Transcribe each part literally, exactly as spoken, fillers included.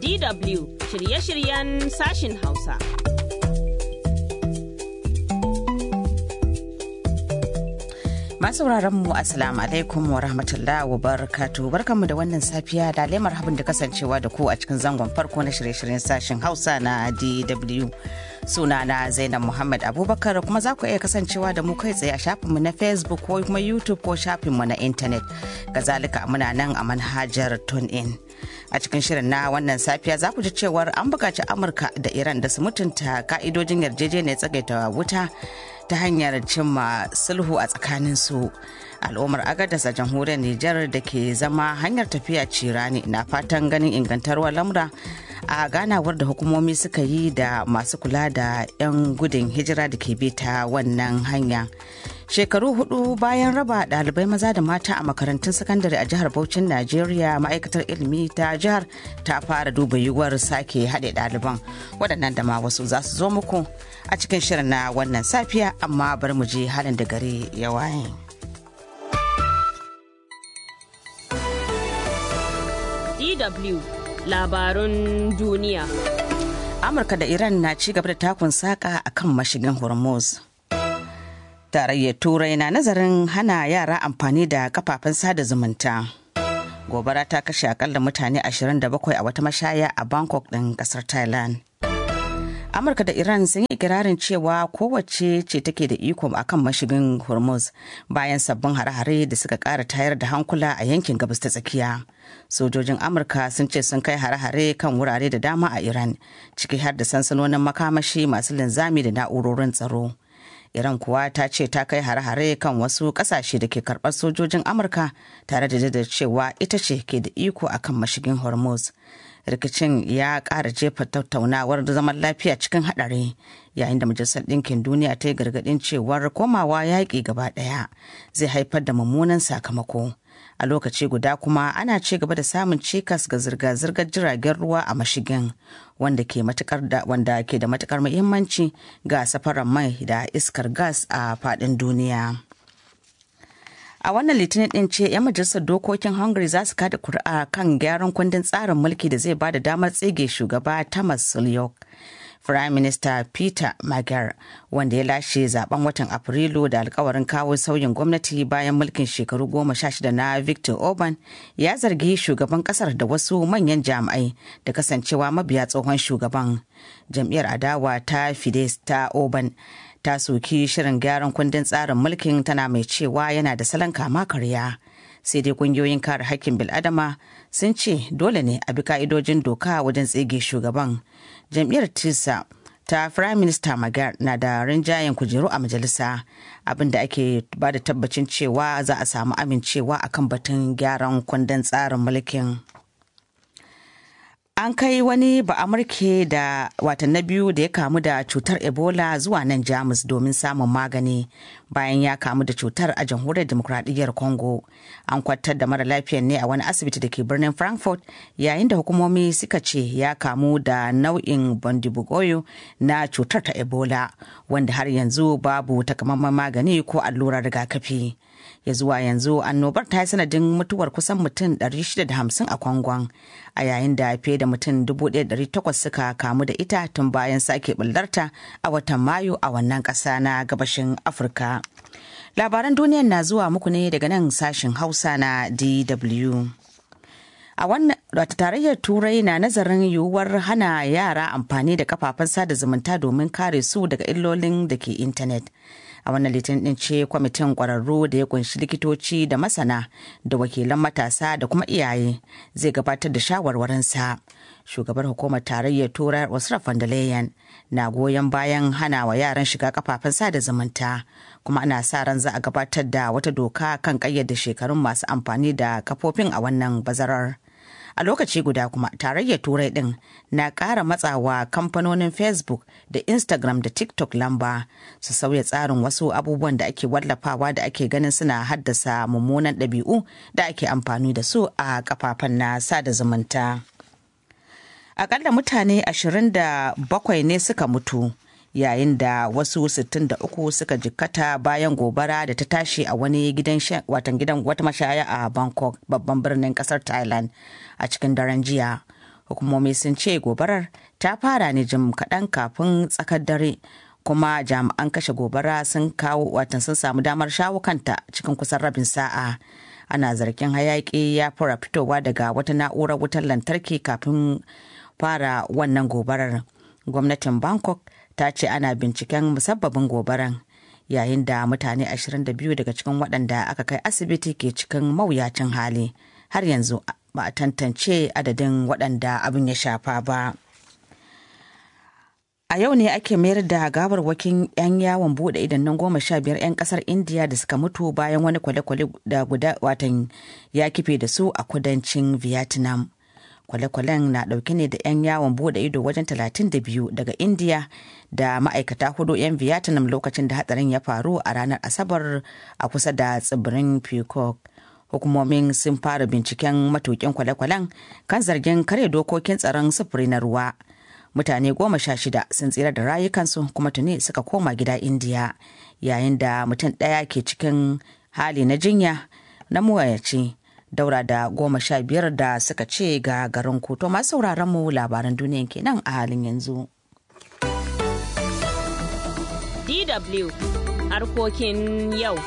D W shirye-shiryen sashin Hausa. Masu mu Assalamu alaikum wa rahmatullahi wa barakatuh. Barkanmu da wannan safiya da lemar habin da kasancewa da ku a cikin zangon farko na shirye-shiryen sashen Hausa na D W. Sunana Zainab Muhammad Abubakar, kuma za ku iya kasancewa da mu kai tsaye a shafinmu na Facebook ko kuma YouTube ko shafinmu na intanet. Kazalika muna nan a manhajar TuneIn. A cikin shirin na wannan safiya za ku ji cewar an buƙaci Amurka da Iran da su mutunta ka'idojin yarjejeniyar tsagaita wuta ta hanyar cimma sulhu a tsakaninsu. Al'ummar Agadas a jamhuriyar Nijar da ke zama hanyar tafiya cirani na fatan ganin ingantarwar lamura a ganawar da hukumomi suka yi da masu kula da 'yan gudun hijira da ke bi ta wannan hanya. Shekaru hudu bayan raba ɗalibai maza da mata a makarantun sakandare a jihar Bauchin Najeriya, ma'aikatar ilimi ta jihar ta fara duba yiwuwar sake haɗe ɗaliban. Waɗannan da ma wasu za su zo muku a cikin shirin na wannan safiya, amma bari mu je halin da gari ya waye. D W labarun duniya. Amurka da Iran na ci gaba da takun saka a kan mashigin Hormuz. Tarayyar Turai na nazarin hana yara amfani da kafafen sada zumunta. Gobara ta kashe akalla mutane ashirin da bakwai a wata mashaya a Bangkok ɗin ƙasar Thailand. Amurka da Iran sun yi ikirarin cewa kowace ce take da iko a kan mashigin Hormuz bayan sabbin hare-hare da suka ƙara tayar da hankula a yankin gabas ta tsakiya. Sojojin Amurka sun ce sun kai hare-hare kan wurare da dama a Iran, ciki har da sansanonin makamashi masu linzami da na'urorin tsaro. Iran kuwa ta ce ta kai hare-hare kan wasu kasashe da ke karɓar sojojin Amurka tare da jaddada cewa ita ce ke da iko akan mashigin Hormuz. Rikicin ya ƙara jefa tattaunawar zaman lafiya cikin haɗari, yayin da Majalisar Ɗinkin Duniya ta yi gargaɗin cewar komawa yaƙi gaba ɗaya zai haifar da mummunan sakamako. A lokaci guda kuma ana ci gaba da samun cikas ga zirga-zirgar jiragen ruwa a mashigin, wanda ke matukar da wanda ke da matukar muhimmanci ga safarar mai da iskar gas a faɗin duniya. A wannan litinin din ce 'yan majalisar dokokin Hungary za su kada kuri'a kan gyaran kundin tsarin mulki da zai ba da damar tsige shugaba Tamas Sulyok. Prime Minister Peter Magyar, wanda ya lashe zaben watan Afrilu da alkawarin kawo sauyin gwamnati bayan mulkin shekaru goma sha shida na Viktor Orban, ya zargi shugaban kasar da wasu manyan jami'ai da kasancewa mabiya tsohon shugaban. Jam'iyyar adawa ta Fidesz ta Orban ta soki shirin gyaran kundin tsarin mulkin, tana mai cewa yana da salon kama karya. Sai dai kungiyoyin kare haƙƙin bil'adama sun ce dole ne a bi ka'idojin doka wajen tsige shugaban. Jam'iyyar Tisa ta Prime Minister Magyar na da rinjayen kujeru a majalisa, abinda ake ba da tabbacin cewa za a samu amincewa akan batun gyaran kundin tsarin mulkin. An kai wani ba'amurke da watan na biyu da ya kamu da cutar Ebola zuwa nan Jamus domin samun magani bayan ya kamu da cutar a jamhuriyar demokradiyyar Congo. An kwantar da mara lafiyar ne a wani asibiti da ke birnin Frankfurt, yayin da hukumomi suka ce ya kamu da nau'in Bundibugyo na cutar ta Ebola, wanda har yanzu babu takamaiman magani ko allurar rigakafi. Ya zuwa yanzu annobar ta yi sanadin mutuwar kusan mutum ɗari shida da hamsin a Kongon, a yayin da fiye da mutum dubu ɗaya da ɗari takwas suka kamu da ita tun bayan sake bullarta a watan Mayu a wannan ƙasa na gabashin Afirka. Labaran duniyar na zuwa muku ne daga nan sashen Hausa na D W. A wannan wata tarayyar Turai na nazarin yiwuwar hana yara amfani da kafafen sada zumunta domin kare su daga illolin da ke intanet. A wannan litinin din ce kwamitin kwararru da ya kunshi likitoci da masana da wakilan matasa da kuma iyaye zai gabatar da shawarwarinsa. Shugabar hukumar tarayyar Turai Ursula von der Leyen na goyon bayan hana wa yaran shiga kafafen sada zumunta, kuma ana sa ran za a gabatar da wata doka kan kayyade shekarun masu amfani da kafofin a wannan bazarar. A lokaci guda kuma tarayyar Turai din na ƙara matsawa kamfanonin Facebook da Instagram da TikTok lamba su sauya tsarin wasu abubuwan da ake wallafawa da ake ganin suna haddasa mummunan ɗabi'u da ake amfani da su a kafafen na sada zumunta. Akalla mutane ashirin da bakwai ne suka mutu, yayin da wasu sittin da uku suka jikkata bayan gobara da ta tashi a wani gidan watan gidan wata mashaya a Bangkok, babban birnin kasar Thailand, a cikin daren jiya. Hukumomi sun ce gobarar ta fara ne jim kaɗan kafin tsakar dare, kuma jami'an kashe gobara sun kawo watan sun samu damar shawo kanta cikin kusan rabin sa'a. Ana zargin hayaƙi ya fara fitowa daga wata na'urar wutar lantarki kafin fara wannan gobarar. Gwamnatin Bangkok ta ce ana binciken musabbabin gobaran, yayin da mutane ashirin da biyu daga cikin waɗanda aka kai asibiti ke cikin mawuyacin hali. Har yanzu ba a tantance adadin waɗanda abin ya shafa ba. A yau ne ake mayar da gawarwakin 'yan yawon bude idanun goma sha biyar 'yan kasar Indiya da suka mutu bayan wani kwale-kwale da guda watan ya kife da su a kudancin Vietnam. Kwale-kwalen na dauke ne da 'yan yawon bude ido wajen talatin da biyu daga Indiya da ma'aikata hudu 'yan Vietnam lokacin da hatsarin ya faru a ranar Asabar a kusa da tsibirin Peacock. Hukumomin sun fara binciken matukin kwale-kwalen kan zargin karya dokokin tsaron sufuri na ruwa. Mutane goma sha shida sun tsira da rayukansu kuma tuni suka koma gida Indiya, yayin da mutum ɗaya ke cikin hali na jinya na muwayaci, daura da goma sha biyar da suka ce ga garin kuto. Masu sauraron mu labaran duniya kenan a halin yanzu. D W harkokin yau.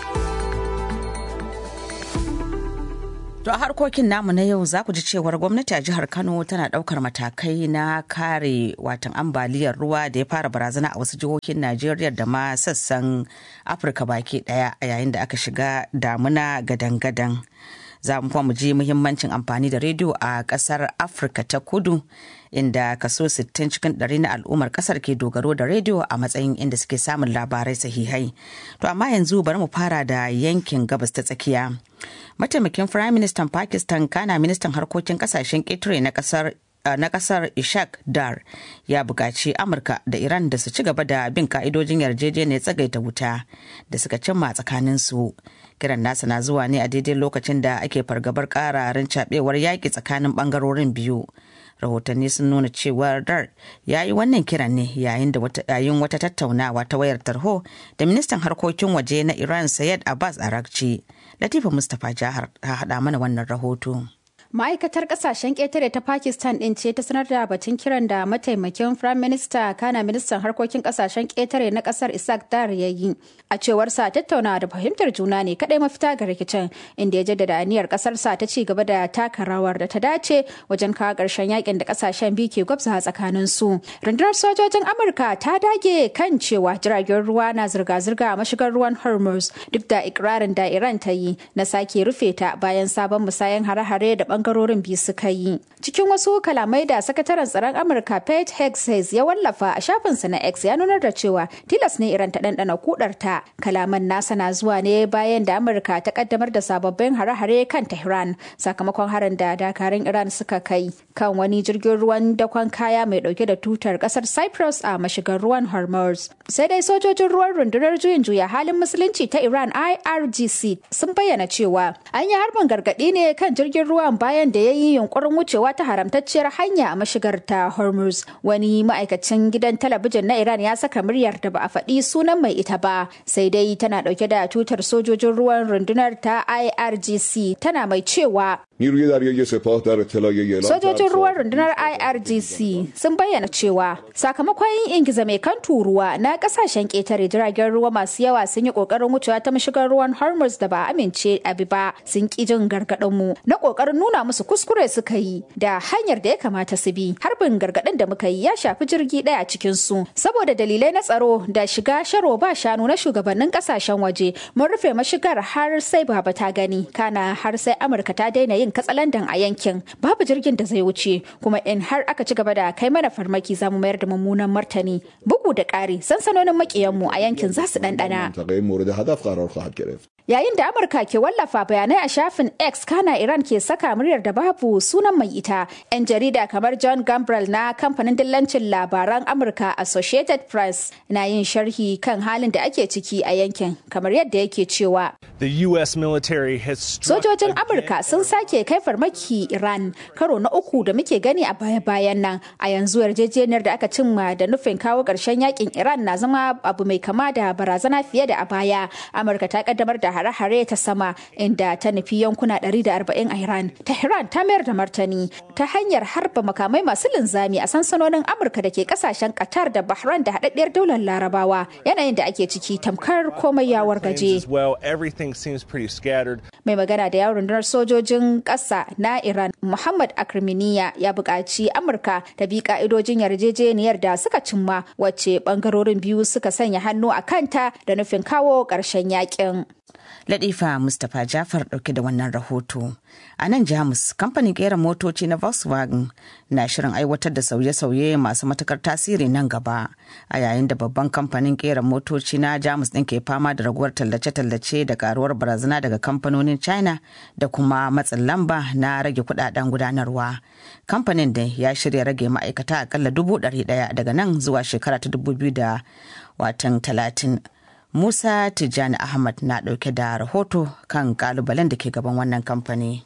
To a harkokin namu na yau za ku ji cewar gwamnati a jihar Kano tana daukar matakai na kare watan ambaliyar ruwa da ya fara barazana a wasu jihohin Najeriya da ma sassan Afirka baki daya a yayin da aka shiga damuna gadan-gadan. Za mu kuma mu ji muhimmancin amfani da rediyo a kasar Afirka ta Kudu, inda kaso sittin cikin ɗari na al'ummar kasar ke dogaro da rediyo a matsayin inda suke samun labarai sahihai. To amma yanzu bari mu fara da yankin gabas ta tsakiya. Mataimakin Firayim Ministan Pakistan kana ministan harkokin kasashen ƙetare na kasar na kasar Ishaq Dar ya buƙaci Amurka da Iran da su ci gaba da bin ka'idojin yarjejeniyar tsagaita wuta da suka cimma tsakanin su. Kiran nasa na zuwa ne a daidai lokacin da ake fargabar ƙararin cabewar yaƙi tsakanin ɓangarorin biyu. Rahotanni sun nuna cewa Dar ya yi wannan kiran ne yayin da yayin wata tattaunawa ta wayar tarho da ministan harkokin waje na Iran Sayed Abbas Arakci. Latifa Mustapha Jahar ta haɗa mana wannan rahoto. Ma'aikatar kasashen ƙetare ta Pakistan ɗin ce ta sanar da batun kiran da mataimakin Firayim Minista kana ministan harkokin kasashen ƙetare na ƙasar Ishaq Dar ya yi. A cewar sa tattaunawa da fahimtar juna ne kaɗai mafita ga rikicin, inda ya jaddada aniyar ƙasar sa ta ci gaba da taka rawar da ta dace wajen kawo ƙarshen yakin da ƙasashen biyu ke gwabza tsakanin su. Rundunar sojojin Amurka ta dage kan cewa jiragen ruwa na zirga-zirga a mashigar ruwan Hormuz duk da ikirarin da Iran ta yi na sake rufe ta bayan sabon musayan hare-hare da bangarorin biyu suka yi. Cikin wasu kalamai da sakataren tsaron Amurka Pete Hegseth ya wallafa a shafinsa na X ya nunar da cewa tilas ne Iran ta ɗanɗana kudarta. Kalaman nasa na zuwa ne bayan da Amurka ta kaddamar da sababbin hare-hare kan Tehran sakamakon harin da dakarun Iran suka kai kan wani jirgin ruwan dakon kaya mai dauke da tutar kasar Cyprus a mashigar ruwan Hormuz. Sai dai sojojin ruwan rundunar juyin juya halin musulunci ta Iran I R G C sun bayyana cewa an yi harbin gargaɗi ne kan jirgin ruwan bayan da ya yi yunkurin wucewa ta haramtacciyar hanya a mashigar ta Hormuz. Wani ma'aikacin gidan talabijin na Iran ya saka muryar da ba a faɗi sunan mai ita ba, sai dai tana ɗauke da tutar sojojin ruwan rundunar ta I R G C tana mai cewa sojojin ruwan rundunar I R G C sun bayyana cewa sakamakon yin ingiza mai kan turuwa na kasashen ƙetare jiragen ruwa masu yawa sun yi ƙoƙarin wucewa ta mashigar ruwan Hormuz da ba amince abi ba, sun ƙi jin gargaɗin mu na ƙoƙarin nuna musu kuskure suka yi da hanyar da ya kamata su bi. Harbin gargaɗin da muka yi ya shafi jirgi ɗaya cikin su saboda dalilai na tsaro da shiga sharo ba shanu na shugabannin kasashen waje. Mun rufe mashigar har sai baba ta gani, kana har sai Amurka ta daina yin katsalandan a yankin. Babu jirgin da zai wuce, kuma in har aka ci gaba da kai mana farmaki za mu mayar da mummunan martani. Bugu da ƙari, sansanonin makiyanmu a yankin za su ɗanɗana. Yayin da Amurka ke wallafa bayanai a shafin X, kana Iran ke saka muryar da babu sunan mai ita. 'Yan jarida kamar John Gambrell na kamfanin dillancin labaran Amurka Associated Press na yin sharhi kan halin da ake ciki a yankin, kamar yadda yake cewa sojojin Amurka sun sake kai farmaki Iran karo na uku da muke gani a baya-bayan nan. A yanzu yarjejeniyar da aka cimma da nufin kawo ƙarshen yakin Iran na zama abu mai kama da barazana fiye da a baya. Amurka ta kaddamar da hare-hare ta sama inda ta nufi yankuna ɗari da arba'in a Iran. Tehran ta mayar da martani ta hanyar harba makamai masu linzami a sansanonin Amurka da ke kasashen Qatar da Bahrain da haɗaɗɗiyar daular Larabawa, yanayin da ake ciki tamkar komai ya wargaje. Mai magana da yawon rundunar sojojin ƙasa na Iran, Muhammad Akriminiya, ya buƙaci Amurka ta bi ƙa'idojin yarjejeniyar da suka cimma wacce ɓangarorin biyu suka sanya hannu a kanta da nufin kawo ƙarshen yakin. Latifa Mustapha Jafar ɗauke da wannan rahoto. A nan Jamus, kamfanin ƙera motoci na Volkswagen na shirin aiwatar da sauye-sauye masu matukar tasiri nan gaba, a yayin da babban kamfanin ƙera motoci na Jamus ɗin ke fama da raguwar tallace-tallace da karuwar barazana daga kamfanonin China da kuma matsin lamba na rage kudaden gudanarwa. Kamfanin da ya shirya rage ma'aikata akalla dubu ɗari ɗaya daga nan zuwa shekara ta dubu biyu da watan talatin. Musa Tijjani Ahmad na ɗauke da rahoto kan kalubalen da ke gaban wannan kamfani.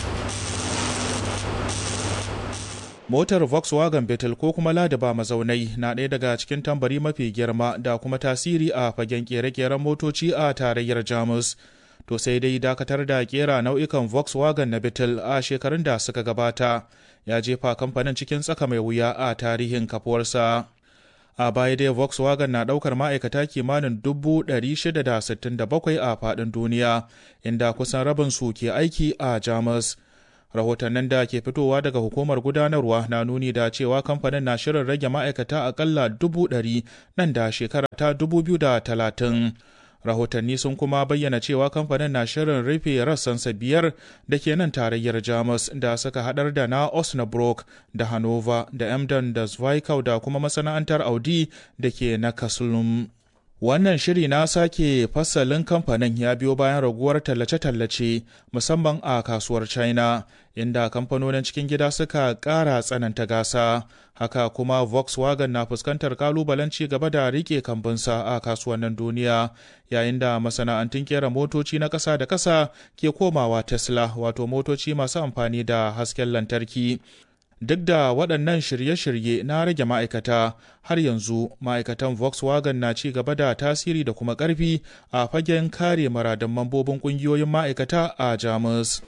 Motar Volkswagen Beetle ko kuma Ladaba mazaunai na ɗaya daga cikin tambari mafi girma da kuma tasiri a fagen kere-keren motoci a tarayyar Jamus. To sai dai dakatar da kera nau'ikan Volkswagen na Beetle a shekarun da suka gabata ya jefa kamfanin cikin tsaka mai wuya a tarihin kafuwarsa. A baya dai Volkswagen na ɗaukar ma'aikata kimanin dubu ɗari shida da sittin da bakwai a faɗin duniya, inda kusan rabin su ke aiki a Jamus. Rahotannin da ke fitowa daga hukumar gudanarwa na nuni da cewa kamfanin na shirin rage ma'aikata akalla dubu ɗari nan da shekara ta dubu biyu da talatin. Rahotanni sun kuma bayyana cewa kamfanin na shirin rufe rassansa biyar da ke nan tarayyar Jamus da suka haɗar da na Osnabrück da Hannover da Emden da Zwickau da kuma masana'antar Audi da ke na Kaslum. Wannan shiri na sake fasalin kamfanin ya biyo bayan raguwar tallace-tallace musamman a kasuwar China, inda kamfanonin cikin gida suka ƙara tsananta gasa. Haka kuma Volkswagen na fuskantar kalubalen ci gaba da rike kambunsa a kasuwannin duniya, yayin da masana'antun kera motoci na ƙasa da ƙasa ke komawa Tesla, wato motoci masu amfani da hasken lantarki. Duk da waɗannan shirye-shirye na rage ma'aikata, har yanzu ma'aikatan Volkswagen na ci gaba da tasiri da kuma ƙarfi a fagen kare muradan mambobin ƙungiyoyin ma'aikata a Jamus.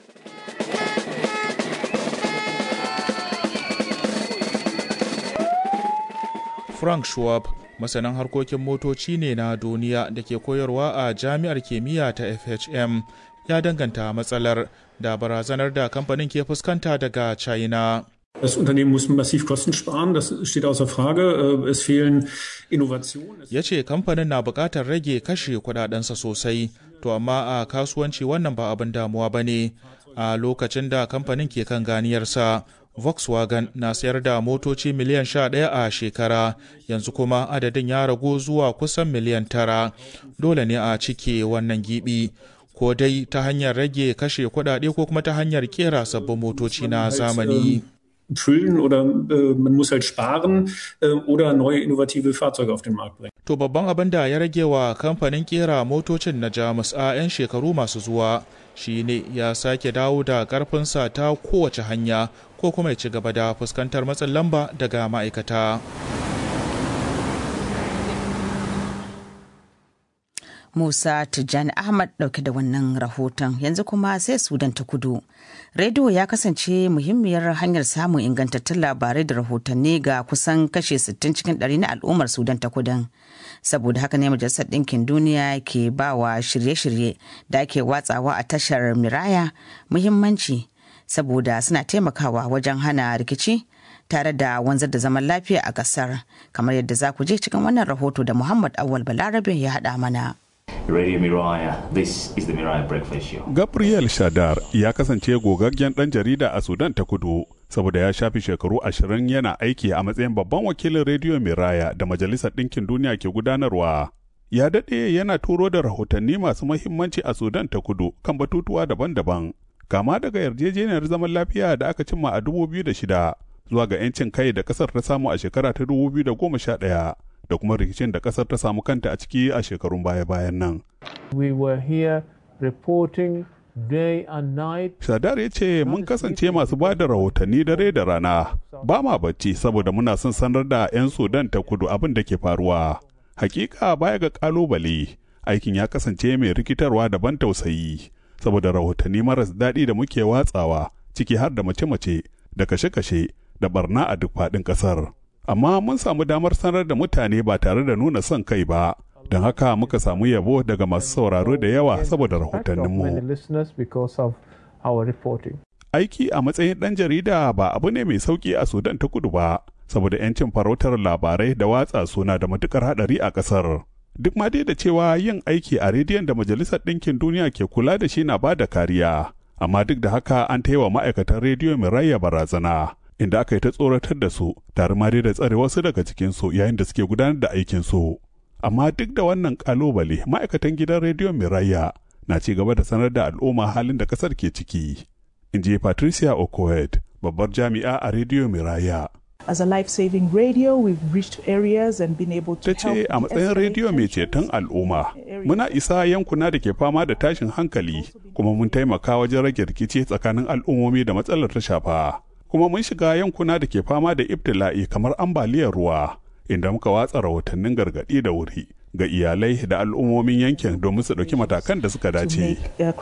Frank Schwab, masanin harkokin motoci ne na duniya da ke koyarwa a Jami'ar Kimiyya ta F H M, ya danganta matsalar da barazanar da kamfanin ke fuskanta daga China. Das Unternehmen muss massiv Kosten sparen, das steht außer Frage. Es fehlen Innovationen. Ya ce kamfanin na buƙatar rage kashe kuɗaɗensa sosai, to amma a kasuwanci wannan ba abin damuwa ba ne. A lokacin da kamfanin ke kan ganiyarsa, Volkswagen na sayar da motoci miliyan sha ɗaya a shekara, yanzu kuma adadin ya ragu zuwa kusan miliyan tara. Dole ne a cike wannan gibi, ko dai ta hanyar rage kashe kuɗaɗe ko kuma ta hanyar kera sabbin motoci na zamani. Füllen oder äh, man muss halt sparen äh, oder neue innovative Fahrzeuge auf den Markt bringen. To babban abin da ya rage wa kamfanin kera motocin na Jamus a 'yan shekaru masu zuwa shine ya sake dawo da karfinsa ta kowace hanya ko kuma ya ci gaba da fuskantar matsin lamba daga ma'aikata. Musa Tijjani Ahmad ɗauke da wannan rahoton. Yanzu kuma sai Sudan ta kudu. Rediyo ya kasance muhimmiyar hanyar samun ingantattun labarai da rahotanni ga kusan kashe sittin cikin ɗari na al'ummar Sudan ta kudin. Saboda haka ne Majalisar Ɗinkin Duniya ke ba wa shirye-shirye da ake watsawa a tashar Miraya muhimmanci, saboda suna taimakawa wajen hana rikici tare da wanzar da zaman lafiya a ƙasar, kamar yadda za ku je cikin wannan rahoto da Muhammad Awal Balarabe ya haɗa mana. Radio Miraya, this is the Miraya Breakfast Show. Gabriel Shadar ya kasance gogaggen ɗan jarida a Sudan ta kudu, saboda ya shafi shekaru ashirin yana aiki a matsayin babban wakilin Radio Miraya da Majalisar Ɗinkin Duniya ke gudanarwa. Ya daɗe yana turo da rahotanni masu muhimmanci a Sudan ta kudu kan batutuwa daban-daban, kama daga yarjejeniyar zaman lafiya da aka cimma a dubu biyu da shida zuwa ga 'yancin kai da ƙasar ta samu a shekara ta dubu biyu da goma sha ɗaya. da kuma rikicin da kasar ta samu kanta a ciki a shekarun baya-bayan nan. We were here reporting day and night. Shadar ya ce mun kasance masu ba da rahotanni dare da rana, ba ma bacci saboda muna son sanar da 'yan Sudan ta kudu abin da ke faruwa. Hakika baya ga kalubale, aikin ya kasance mai rikitarwa da ban tausayi saboda rahotanni maras daɗi da muke watsawa ciki har da mace-mace da kashe-kashe da barna a duk faɗin ƙasar. Amma mun samu damar sanar da mutane ba tare da nuna son kai ba, don haka muka samu yabo daga masu sauraro da yawa saboda rahotanninmu. Aiki a matsayin ɗan jarida ba abu ne mai sauƙi a Sudan ta kudu ba, saboda 'yancin farautar labarai da watsa suna da matuƙar haɗari a ƙasar. Duk ma dai da cewa yin aiki a rediyon da Majalisar Ɗinkin Duniya ke kula da shi na ba da kariya, amma duk da haka an ta yi wa ma'aikatan rediyo mai raya barazana, inda aka yi ta tsoratar da su, tare ma dai da tsare wasu daga cikinsu yayin da suke gudanar da aikinsu. Amma duk da wannan ƙalubale, ma'aikatan gidan rediyon mai raya na ci gaba da sanar da al'umma halin da ƙasar ke ciki. In ji Patricia Okoed, babbar jami'a a rediyo mai raya. As a life-saving radio, we've reached areas and been able to help. Ta ce a matsayin rediyo mai ceton al'umma, muna isa yankuna da ke fama da tashin hankali, kuma mun taimaka wajen rage rikici tsakanin al'ummomi da matsalar ta shafa. Kuma mun shiga yankuna da ke fama da ibtila'i kamar ambaliyar ruwa, inda muka watsa rahotannin gargaɗi da wuri ga iyalai da al'ummomin yankin domin su ɗauki matakan da suka dace.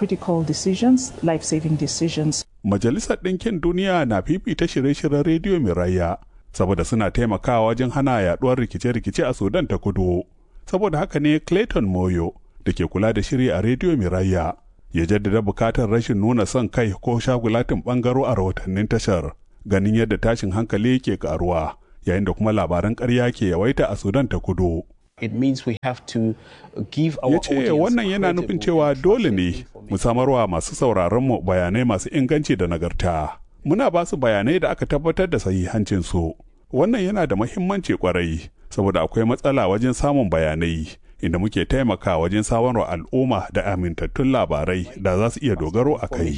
Majalisar Ɗinkin Duniya na fifita shirye-shiryen rediyo mai raya saboda suna taimakawa wajen hana yaduwar rikice-rikice a Sudan ta kudu. Saboda haka ne Clayton Moyo da ke kula da shiri a rediyo mai raya ya jaddada bukatar rashin nuna son kai ko shagulatin bangaro a rahotannin tashar, ganin yadda tashin hankali ke karuwa yayin da kuma labaran ƙarya ke yawaita a Sudan ta kudu. It means we have to give our ya ce wannan yana nufin cewa dole ne mu samarwa masu sauraronmu bayanai masu inganci da nagarta. Muna ba su bayanai da aka tabbatar da sahihancinsu. Wannan yana da muhimmanci kwarai, saboda akwai matsala wajen samun bayanai, inda muke taimaka wajen samarwa al'umma da amintattun labarai da za su iya dogaro a kai.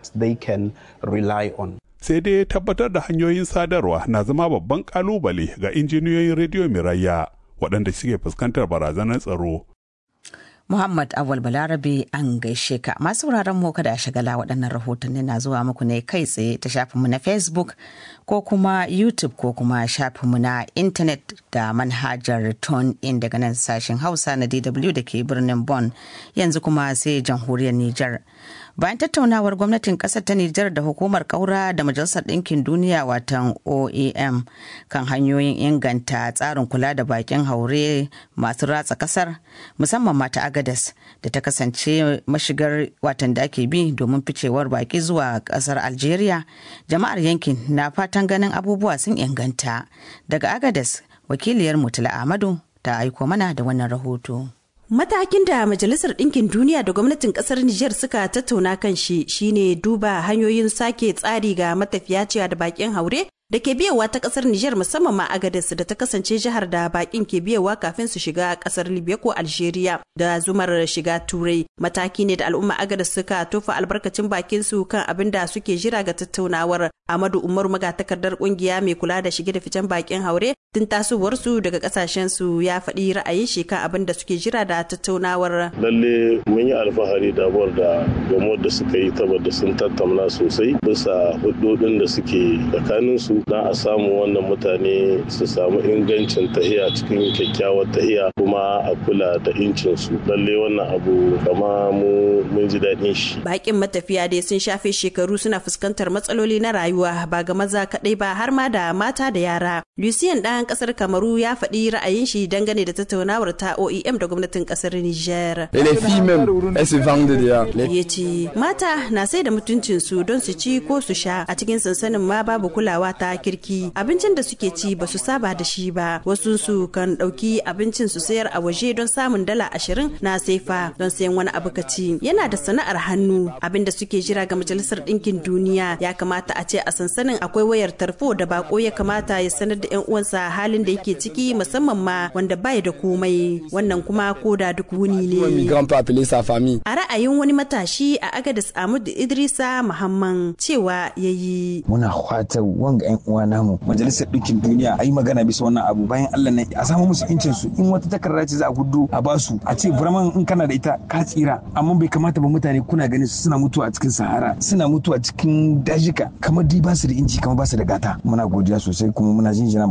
Sai dai tabbatar da hanyoyin sadarwa na zama babban kalubale ga injiniyoyin rediyo mai raya, waɗanda suke fuskantar barazanar tsaro. Muhammad Awal Balarabe an gaishe ka. Masu wuraren mu kada a shagala, waɗannan rahotanni na zuwa muku ne kai tsaye ta shafinmu na Facebook ko kuma YouTube ko kuma shafinmu na intanet da manhajar Tune in daga nan sashen Hausa na D W da ke birnin Bonn. Yanzu kuma sai jamhuriyar Nijar. Bayan tattaunawar gwamnatin kasar ta Nijar da hukumar kaura da Majalisar Ɗinkin Duniya watan O E M kan hanyoyin inganta tsarin kula da bakin haure masu ratsa kasar, musamman mata Agadas da ta kasance mashigar watan da ake bi domin ficewar baki zuwa kasar Algeria, jama'ar yankin na fatan ganin abubuwa sun inganta. Daga Agadas, wakiliyar Mutula Ahmadu ta aiko mana da wannan rahoto. Matakin da Majalisar Ɗinkin Duniya da gwamnatin ƙasar Nijar suka tattauna kan shi shine duba hanyoyin sake tsari ga matafiya ciya da bakin haure da ke biyawa ta ƙasar Nijar, musamman ma Agadez da ta kasance jihar da bakin ke biyawa kafin su shiga ƙasar Libya ko Algeria da zumar shiga Turai. Mataki ne da al'umma Agadez suka tofa albarkacin bakin su kan abin da suke jira ga tattaunawar. Amadu Umaru, magatakardar kungiya mai kula da shige da ficen bakin haure tun tasowar su daga kasashen su, ya faɗi ra'ayin shi kan abin da suke jira da tattaunawar. Lalle mun yi alfahari da abuwar da gamo da suka yi saboda sun tattauna sosai bisa hudodin da suke tsakanin su don a samu wannan mutane su samu ingancin tahiya cikin kyakkyawar tahiya kuma a kula da incin su. Lalle wannan abu kama mu mun ji daɗin shi. Bakin matafiya dai sun shafe shekaru suna fuskantar matsaloli na rayuwa ba ga maza kaɗai ba har ma da mata da yara. Lucien ɗan ƙasar Kamaru ya faɗi ra'ayin shi dangane da tattaunawar ta O E M da gwamnatin ƙasar Niger. Ya ce mata na sai da mutuncin su don su ci ko su sha, a cikin sansanin ma babu kulawa ta kirki. Abincin da suke ci ba su saba da shi ba. Wasu su kan ɗauki abincin su sayar a waje don samun dala ashirin na sefa don sayan wani abu ka ci. Yana da sana'ar hannu. Abin da suke jira ga Majalisar Ɗinkin Duniya, ya kamata a ce a sansanin akwai wayar tarfo da bako ya kamata ya sanar da 'yan uwansa halin da yake ciki, musamman ma wanda bai da komai, wannan kuma ko da duk wuni ne. A ra'ayin wani matashi a Agadez, Ahmad Idrisa Muhammad, cewa yayi muna fata wanga 'yan uwa namu Majalisar Ɗinkin Duniya ayi magana bisa wannan abu, bayan Allah ne a samu musu incin su. In wata takarda ce za a gudu a basu, a ce vraiment in kana da ita ka tsira, amma bai kamata ba mutane kuna ganin su suna mutuwa a cikin Sahara, suna mutuwa cikin dajika kamar di ba su da inci kamar ba su da gata. Muna godiya sosai kuma muna jinjina gwamnatin mu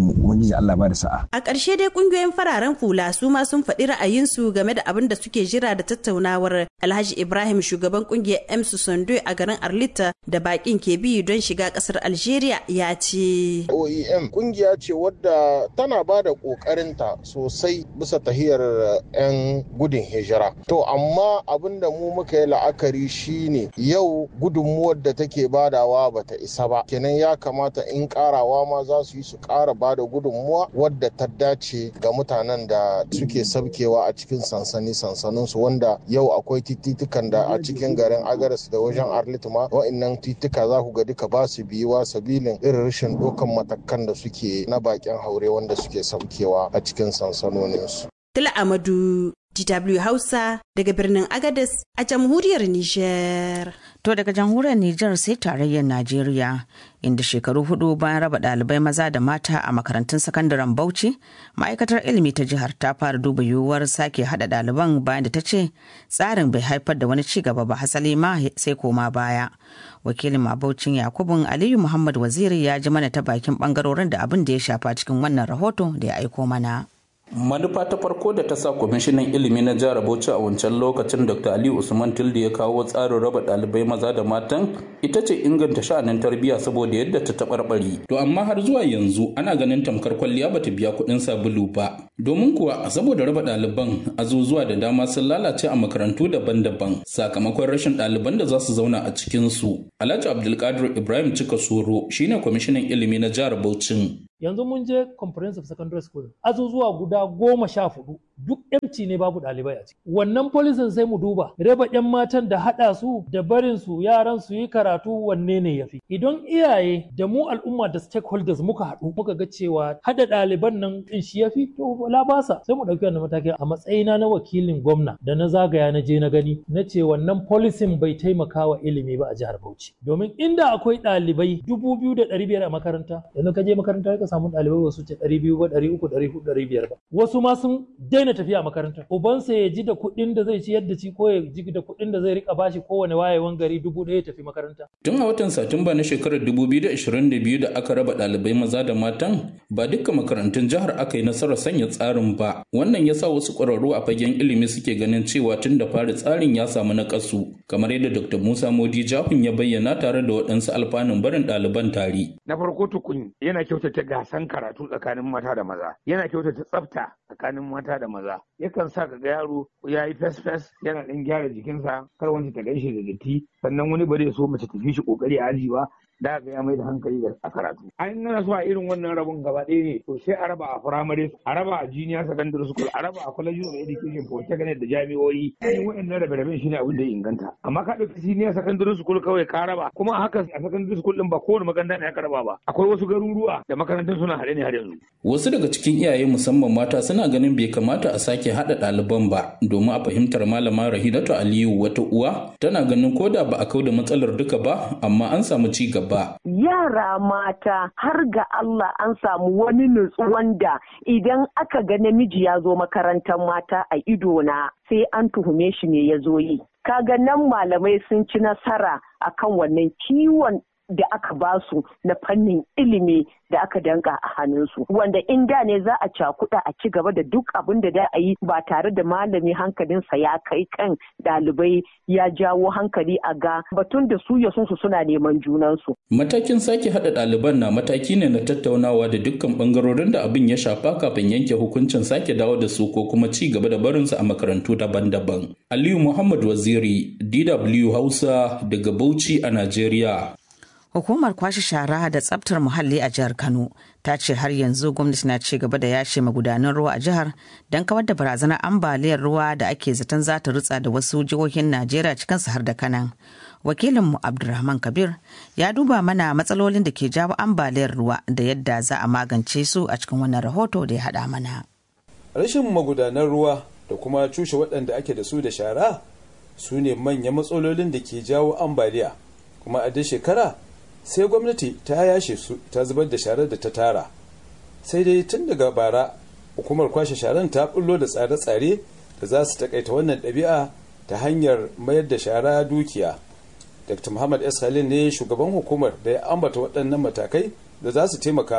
mu ubangiji Allah ba da sa'a. A ƙarshe dai kungiyoyin fararen hula su ma sun faɗi ra'ayinsu game da abin da suke jira da tattaunawar. Alhaji Ibrahim shugaban kungiyar M S Sondo a garin Arlita da bakin ke bi don shiga ƙasar Algeria ya ce. O E M kungiya ce wadda tana ba da ƙoƙarinta sosai bisa tahiyar 'yan gudun hijira. To amma abin da mu muka yi la'akari shine yau gudunmuwar da take badawa bata isa ba. Kenan ya kamata in ƙarawa ma za su yi su ƙara bada gudunmuwa wadda ta dace ga mutanen da suke sabkewa a cikin sansani sansaninsu wanda yau akwai titukan da a cikin garin Agadas da wajen Arlituma wa'annan tituka za ku ga duka ba su biyuwa sabilin irin rashin dokan matakan da suke na bakin haure wanda suke sabkewa a cikin sansanoninsu. Tila Amadu, D W Hausa daga birnin Agadez a jamhuriyar Nijar. To daga jamhuriyar Nijar sai tarayyar Najeriya inda shekaru hudu bayan raba ɗalibai maza da mata a makarantun sakandaren Bauchi, ma'aikatar ilimi ta jihar ta fara duba yiwuwar sake haɗa ɗaliban bayan da ta ce tsarin bai haifar da wani ci gaba ba hasali ma sai koma baya. Wakilin Mabaucin Yakubun Aliyu Muhammad Waziri ya ji mana ta bakin ɓangarorin da abin da ya shafa cikin wannan rahoto da ya aiko mana. Manufa ta farko da ta sa kwamishinan ilimi na jihar Bauchi a wancan lokacin Dr. Ali Usman Tilde ya kawo tsarin raba ɗalibai maza da matan ita ce inganta sha'anin tarbiyya saboda yadda ta taɓarɓare. To amma har zuwa yanzu ana ganin tamkar kwalliya bata biya kuɗin sabulu ba. Domin kuwa saboda raba ɗaliban azuzuwa da dama sun lalace a makarantu daban-daban sakamakon rashin ɗaliban da za su zauna a cikinsu. Alhaji Abdulkadir Ibrahim Cika Soro shine kwamishinan ilimi na jihar Bauchi. Yanzu mun je comprehensive secondary school azuzuwa guda goma sha hudu duk empty ne babu ɗalibai a ciki. Wannan polisin sai mu duba raba ƴan matan da haɗa su da barin su yaran su yi karatu wanne ne yafi. Idan iyaye da mu al'umma da stakeholders muka haɗu muka ga cewa haɗa ɗaliban nan in shi yafi to labasa sai mu ɗauki wannan mataki a matsayina na wakilin gwamna da na zagaya na je na gani na ce wannan polisin bai taimaka wa ilimi ba a jihar Bauchi. Domin inda akwai ɗalibai dubu biyu da ɗari biyar a makaranta yanzu ka je makaranta ka samu ɗalibai wasu ce ɗari biyu ba ɗari uku ɗari huɗu ɗari biyar ba wasu ma sun daina tafiya makaranta ubansa ya ji da kuɗin da zai ciyar da shi ko ya ji da kuɗin da zai rika bashi kowane wayewan gari dubu ɗaya ya tafi makaranta. Tun a watan Satumba na shekarar dubu biyu da ashirin da biyu da aka raba ɗalibai maza da matan ba dukkan makarantun jihar aka yi nasarar sanya tsarin ba wannan ya sa wasu ƙwararru a fagen ilimi suke ganin cewa tun da fari tsarin ya samu naƙasu kamar yadda Dr. Musa Modi Jafin ya bayyana tare da waɗansu alfanun barin ɗaliban tare. Na farko tukun yana kyautata gasan karatu tsakanin mata da maza yana kyautata tsafta tsakanin mata da maza yakan sa ka ga yaro ya yi fes fes yana ɗan gyara jikinsa kar wani ta gaishe da datti sannan wani ba zai so mace tafi shi kokari a aji ba da ga ya mai da hankali a karatu an gana so a irin wannan rabon gaba ɗaya ne to sai a raba a firamare a raba a junior secondary school a raba a college of education polytechnic da jami'o'i yin waɗannan rabe-raben shine abin da ya inganta amma ka ɗauki senior secondary school kawai ka raba kuma a haka a secondary school ɗin ba kowane makaranta ne aka raba ba akwai wasu garuruwa da makarantun suna haɗe ne har yanzu. Wasu daga cikin iyaye musamman mata suna ganin bai kamata a sake haɗa ɗaliban ba domin a fahimtar malama Rahilatu Aliyu wata uwa tana ganin ko da ba a kau da matsalar duka ba amma an samu ci gaba. Yara mata har ga Allah an samu wani nutsuwan da idan aka ga namiji ya zo makarantar mata a idona sai an tuhume shi ne ya zo yi. Kaga nan malamai sun ci nasara akan wannan kiwon da aka basu na fannin ilimi da aka danka a hannunsu wanda in da ne za a cakuɗa a ci gaba da duk abin da da a yi ba tare da malami hankalinsa ya kai kan ɗalibai ya jawo hankali a ga batun da su ya su suna neman junansu. Matakin sake haɗa ɗaliban na mataki ne na tattaunawa da dukkan ɓangarorin da abin ya shafa kafin yanke hukuncin sake dawo da su ko kuma ci gaba da barinsu a makarantu daban-daban. Aliyu Muhammad Waziri, D W Hausa daga Bauchi a Najeriya. Hukumar kwashe shara da tsabtar muhalli a jihar Kano ta ce har yanzu gwamnati na ci gaba da yashe magudanan ruwa a jihar don kawar da barazanar ambaliyar ruwa da ake zaton za ta rutsa da wasu jihohin Najeriya cikinsu har da Kanan. Wakilinmu Abdulrahman Kabir ya duba mana matsalolin da ke jawo ambaliyar ruwa da yadda za a magance su a cikin wannan rahoto da ya haɗa mana. Rashin magudanan ruwa da kuma cushe waɗanda ake da su da shara su ne manyan matsalolin da ke jawo ambaliya, kuma a duk shekara sai gwamnati ta yashe su ta zubar da sharar da ta tara. Sai dai tun daga bara hukumar kwashe sharan ta bullo da tsare-tsare da za su takaita wannan ɗabi'a ta hanyar mayar da shara dukiya. Dr. Muhammad S. Khalil ne shugaban hukumar da ya ambata waɗannan matakai da za su taimaka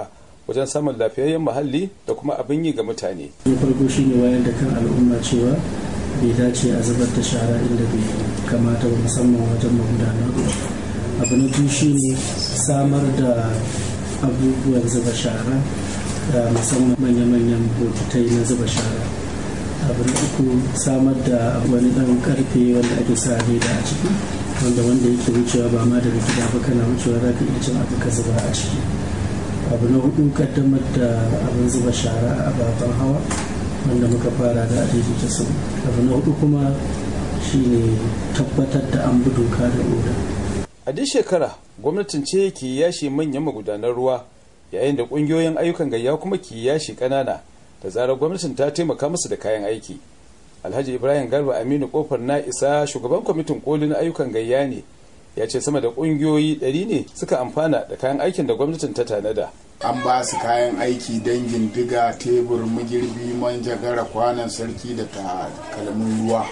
wajen samun lafiyayyen muhalli da kuma abin yi ga mutane. Na farko shine wayar da kan al'umma cewa bai dace a zubar da shara inda bai kamata ba, musamman wajen magudanar ruwa. Abu na biyu shine samar da abubuwan zuba shara, musamman manya-manyan bokitai na zuba shara. Abu na uku samar da wani ɗan karfe wanda ake sa leda a ciki, wanda wanda yake wucewa ba ma daga gida ba kana wucewa za ka iya cin abu ka zuba a ciki. Abu na hudu kaddamar da abin zuba shara a ababen hawa wanda muka fara da adaidaita sau. Abu na hudu kuma shine tabbatar da an bi doka da oda. A duk shekara gwamnatin ce ke yashe manyan magudanan ruwa, yayin da kungiyoyin ayyukan gayya kuma ke yashe kanana da zarar gwamnatin ta taimaka musu da kayan aiki. Alhaji Ibrahim Garba Aminu Kofar na isa shugaban kwamitin koli na ayyukan gayya ne, ya ce sama da kungiyoyi ɗari ne suka amfana da kayan aikin da gwamnatin ta tanada. An ba su kayan aiki dangin diga, tebur, magirbi, manjagara, kwanan sarki da takalmin ruwa.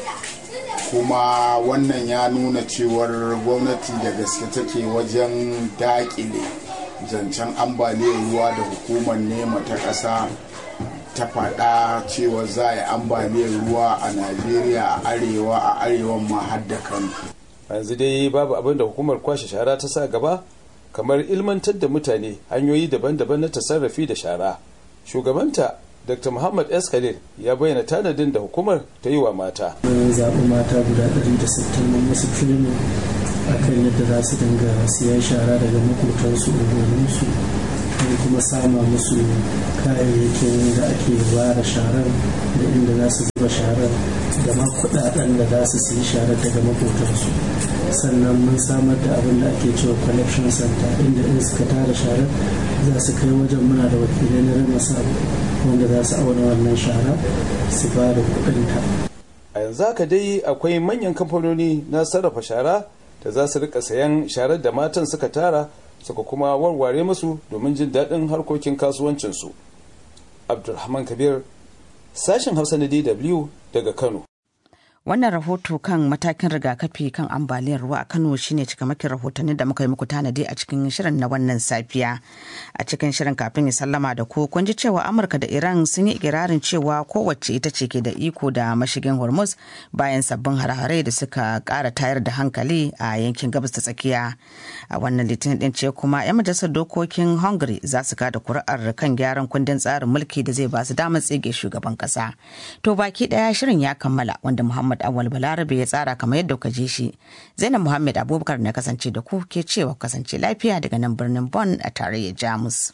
Kuma wannan ya nuna cewar gwamnati da gaske take wajen dakile zancen ambaliyar ruwa da hukumar nema ta ƙasa ta faɗa cewa za a yi ambaliyar ruwa a Najeriya, a arewa a arewan ma har da Kano. Yanzu dai babu abin da hukumar kwashe shara ta sa gaba kamar ilmantar da mutane hanyoyi daban-daban na tasarrafi da shara. Shugabanta Doctor Muhammad S. Khalil ya bayyana tanadin da hukumar ta yi wa mata. Mun zaɓi mata guda ɗari da sittin mun musu training akan yadda za su dinga siyan shara daga makotansu, unguwanninsu, mun kuma sama musu kayayyakin da ake ware sharar da inda za su zuba sharar da ma kuɗaɗen da za su siyi sharar daga makotansu. Sannan mun samar da abin da ake cewa collection center, inda in suka tara sharar za su kai wajen, muna da wakilai na rama sabu wanda za su auna wannan shara su ba da kuɗinta. A yanzu haka dai akwai manyan kamfanoni na sarrafa shara da za su rika sayan sharar da matan suka tara suka kuma warware musu domin jin daɗin harkokin kasuwancinsu. Abdulrahman Kabir, sashen Hausa na D W daga Kano. Wannan rahoto kan matakin rigakafi kan ambaliyar ruwa a Kano shine cikamakin rahotannin da muka yi muku tanadi a cikin shirin na wannan safiya. A cikin shirin kafin ya sallama da ku, kun ji cewa Amurka da Iran sun yi ikirarin cewa kowace ita ce ke da iko da mashigin Hormuz bayan sabbin hare-hare da suka kara tayar da hankali a yankin gabas ta tsakiya. A wannan litinin din ce kuma 'yan majalisar dokokin Hungary za su kada kuri'ar kan gyaran kundin tsarin mulki da zai ba su damar tsige shugaban kasa. To baki daya shirin ya kammala, wanda Muhammad Awal Balarabe ya tsara kamar yadda ka je shi. Zainab Muhammad Abubakar na kasance da ku, ke cewa kasance lafiya daga nan birnin Bonn a tarayyar Jamus.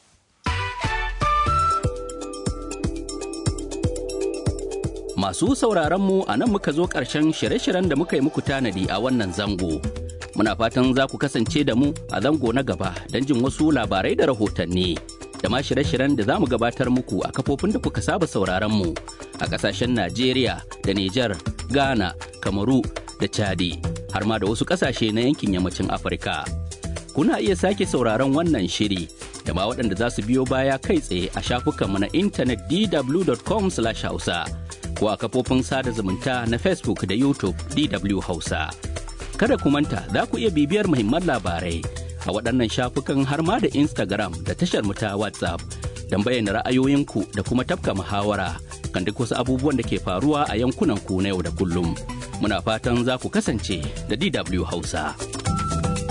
Masu sauraron mu a nan muka zo ƙarshen shirye-shiryen da muka yi muku tanadi a wannan zango. Muna fatan za ku kasance da mu a zango na gaba don jin wasu labarai da rahotanni. Da ma shirye-shiryen da za mu gabatar muku a kafofin da kuka saba sauraron mu a ƙasashen Najeriya da Nijar, Ghana, Kamaru da Chadi, har ma da wasu ƙasashe na yankin yammacin Afirka. Kuna iya sake sauraron wannan shiri da ma waɗanda za su biyo baya kai tsaye a shafukanmu na intanet d w dot com slash hausa ko a kafofin sada zumunta na Facebook da YouTube D W Hausa. Kada ku manta za ku iya bibiyar muhimman labarai a waɗannan shafukan har ma da Instagram da tashar mu ta WhatsApp don bayyana ra'ayoyinku da kuma tafka muhawara kan duk wasu abubuwan da ke faruwa a yankunan ku na yau da kullum. Muna fatan za ku kasance da D W Hausa.